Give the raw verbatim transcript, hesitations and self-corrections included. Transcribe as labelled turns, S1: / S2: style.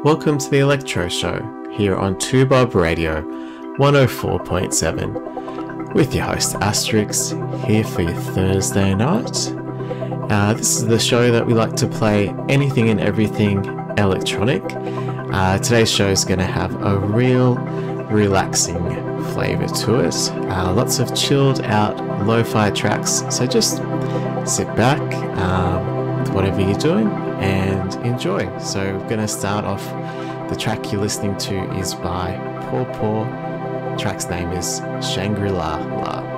S1: Welcome to the Electro Show here on two Bob Radio one oh four point seven with your host Asterix here for your Thursday night. Uh, this is the show that we like to play anything and everything electronic. Uh, today's show is going to have a real relaxing flavour to it. Uh, lots of chilled out lo-fi tracks, so just sit back um, with whatever you're doing and enjoy. So we're going to start off. The track you're listening to is by Paw Paw. The track's name is Shangri-La La.